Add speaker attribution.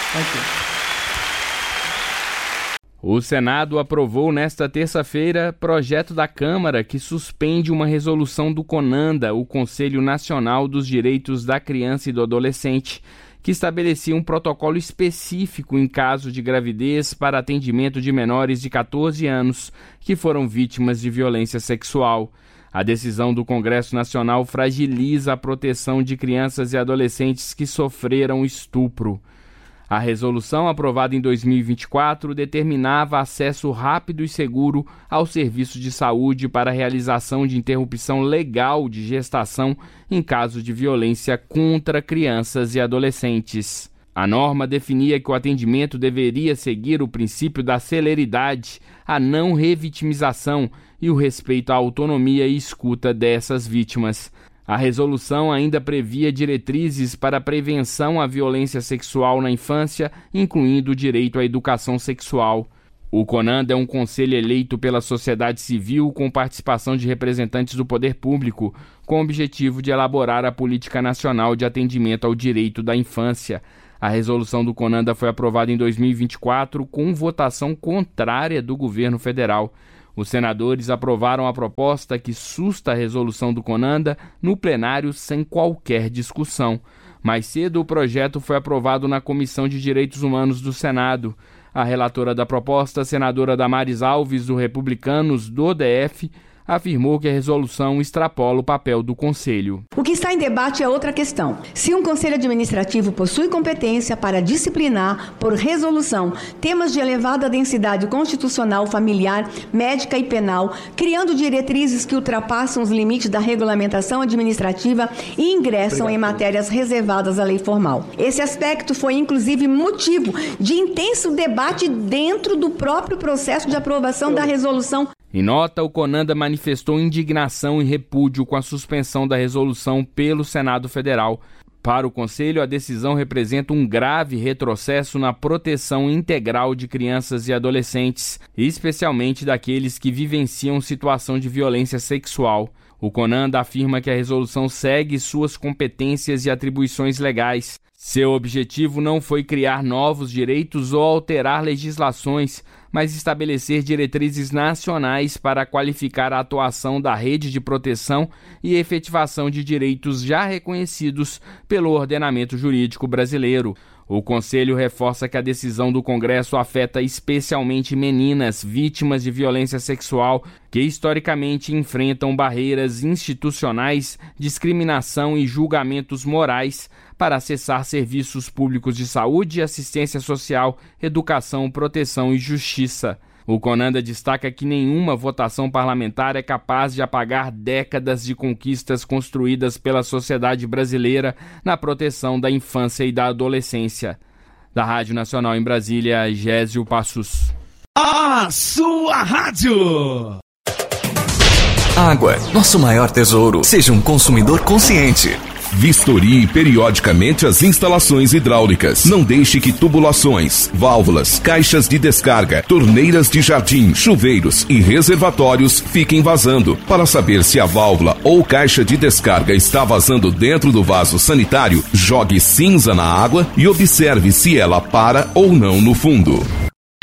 Speaker 1: O Senado aprovou nesta terça-feira projeto da Câmara que suspende uma resolução do CONANDA, o Conselho Nacional dos Direitos da Criança e do Adolescente, que estabelecia um protocolo específico em caso de gravidez para atendimento de menores de 14 anos que foram vítimas de violência sexual. A decisão do Congresso Nacional fragiliza a proteção de crianças e adolescentes que sofreram estupro. A resolução, aprovada em 2024, determinava acesso rápido e seguro ao serviço de saúde para a realização de interrupção legal de gestação em caso de violência contra crianças e adolescentes. A norma definia que o atendimento deveria seguir o princípio da celeridade, a não revitimização e o respeito à autonomia e escuta dessas vítimas. A resolução ainda previa diretrizes para a prevenção à violência sexual na infância, incluindo o direito à educação sexual. O CONANDA é um conselho eleito pela sociedade civil com participação de representantes do poder público, com o objetivo de elaborar a política nacional de atendimento ao direito da infância. A resolução do CONANDA foi aprovada em 2024 com votação contrária do governo federal. Os senadores aprovaram a proposta que susta a resolução do CONANDA no plenário sem qualquer discussão. Mais cedo, o projeto foi aprovado na Comissão de Direitos Humanos do Senado. A relatora da proposta, a senadora Damares Alves, do Republicanos do DF, afirmou que a resolução extrapola o papel do Conselho.
Speaker 2: O que está em debate é outra questão. Se um Conselho Administrativo possui competência para disciplinar, por resolução, temas de elevada densidade constitucional, familiar, médica e penal, criando diretrizes que ultrapassam os limites da regulamentação administrativa e ingressam em matérias reservadas à lei formal. Esse aspecto foi, inclusive, motivo de intenso debate dentro do próprio processo de aprovação da resolução.
Speaker 1: Em nota, o CONANDA manifestou indignação e repúdio com a suspensão da resolução pelo Senado Federal. Para o Conselho, a decisão representa um grave retrocesso na proteção integral de crianças e adolescentes, especialmente daqueles que vivenciam situação de violência sexual. O CONANDA afirma que a resolução segue suas competências e atribuições legais. Seu objetivo não foi criar novos direitos ou alterar legislações, mas estabelecer diretrizes nacionais para qualificar a atuação da rede de proteção e efetivação de direitos já reconhecidos pelo ordenamento jurídico brasileiro. O Conselho reforça que a decisão do Congresso afeta especialmente meninas vítimas de violência sexual que historicamente enfrentam barreiras institucionais, discriminação e julgamentos morais para acessar serviços públicos de saúde, assistência social, educação, proteção e justiça. O CONANDA destaca que nenhuma votação parlamentar é capaz de apagar décadas de conquistas construídas pela sociedade brasileira na proteção da infância e da adolescência. Da Rádio Nacional em Brasília, Gésio Passos.
Speaker 3: A sua rádio!
Speaker 4: Água, nosso maior tesouro. Seja um consumidor consciente.
Speaker 3: Vistorie periodicamente as instalações hidráulicas. Não deixe que tubulações, válvulas, caixas de descarga, torneiras de jardim, chuveiros e reservatórios fiquem vazando. Para saber se a válvula ou caixa de descarga está vazando dentro do vaso sanitário, jogue cinza na água e observe se ela para ou não no fundo.